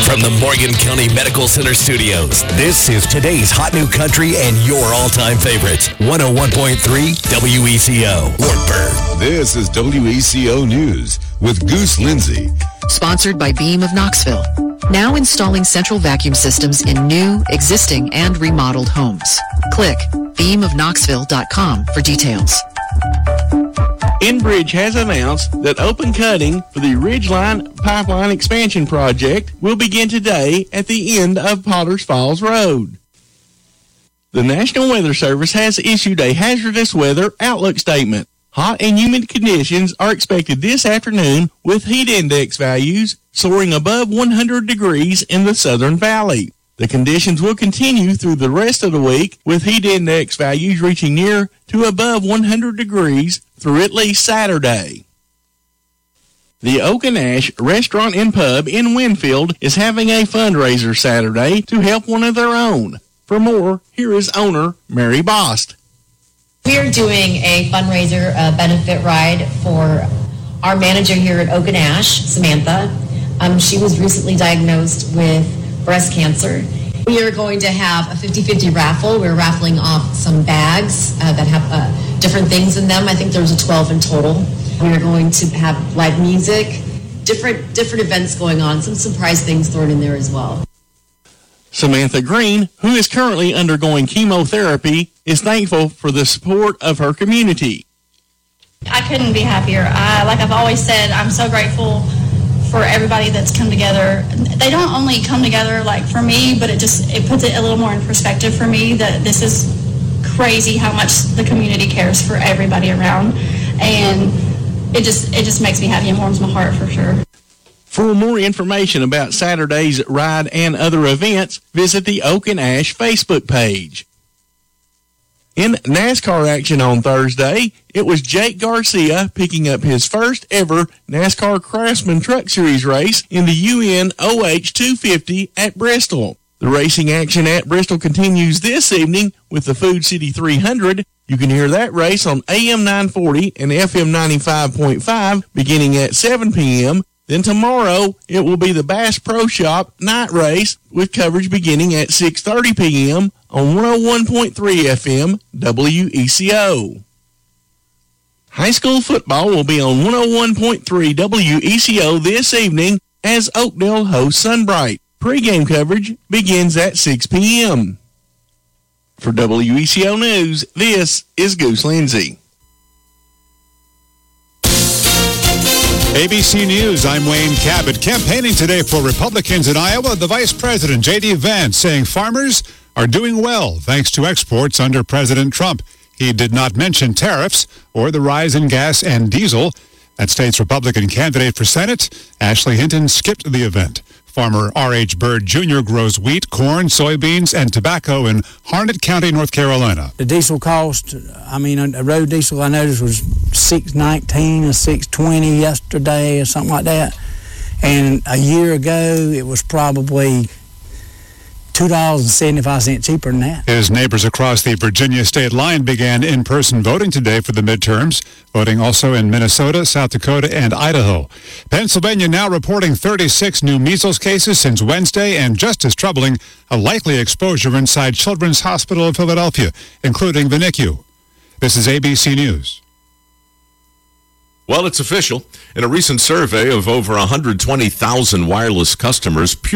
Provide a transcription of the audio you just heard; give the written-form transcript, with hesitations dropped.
From the Morgan County Medical Center studios, this is today's hot new country and your all-time favorites. 101.3 WECO, Wartburg. This is WECO News with Goose Lindsay. Sponsored by Beam of Knoxville. Now installing central vacuum systems in new, existing, and remodeled homes. Click beamofknoxville.com for details. Enbridge has announced that open cutting for the Ridgeline Pipeline Expansion Project will begin today at the end of Potters Falls Road. The National Weather Service has issued a hazardous weather outlook statement. Hot and humid conditions are expected this afternoon with heat index values soaring above 100 degrees in the Southern Valley. The conditions will continue through the rest of the week with heat index values reaching near to above 100 degrees through at least Saturday. The Oak and Ash Restaurant and Pub in Winfield is having a fundraiser Saturday to help one of their own. For more, here is owner Mary Bost. We are doing a fundraiser benefit ride for our manager here at Oak and Ash, Samantha. She was recently diagnosed with breast cancer. We are going to have a 50-50 raffle. We're raffling off some bags that have different things in them. I think there's 12 in total. We are going to have live music, different events going on, some surprise things thrown in there as well. Samantha Green, who is currently undergoing chemotherapy, is thankful for the support of her community. I couldn't be happier. Like I've always said, I'm so grateful for everybody that's come together. They don't only come together like for me, but it puts it a little more in perspective for me that this is crazy how much the community cares for everybody around, and it just makes me happy and warms my heart for sure. For more information about Saturday's ride and other events, visit the Oak and Ash Facebook page. In NASCAR action on Thursday, it was Jake Garcia picking up his first ever NASCAR Craftsman Truck Series race in the UN OH 250 at Bristol. The racing action at Bristol continues this evening with the Food City 300. You can hear that race on AM 940 and FM 95.5 beginning at 7 p.m. Then tomorrow, it will be the Bass Pro Shop night race with coverage beginning at 6:30 p.m. on 101.3 FM WECO. High school football will be on 101.3 WECO this evening as Oakdale hosts Sunbright. Pre-game coverage begins at 6 p.m. For WECO News, this is Goose Lindsay. ABC News, I'm Wayne Cabot. Campaigning today for Republicans in Iowa, the Vice President, J.D. Vance, saying farmers are doing well thanks to exports under President Trump. He did not mention tariffs or the rise in gas and diesel. That state's Republican candidate for Senate, Ashley Hinton, skipped the event. Farmer R.H. Bird Jr. grows wheat, corn, soybeans, and tobacco in Harnett County, North Carolina. The diesel cost, a road diesel I noticed was $6.19 or $6.20 yesterday or something like that. And a year ago, it was probably $2.75 cheaper than that. His neighbors across the Virginia state line began in-person voting today for the midterms, voting also in Minnesota, South Dakota, and Idaho. Pennsylvania now reporting 36 new measles cases since Wednesday, and just as troubling, a likely exposure inside Children's Hospital of Philadelphia, including the NICU. This is ABC News. Well, it's official. In a recent survey of over 120,000 wireless customers,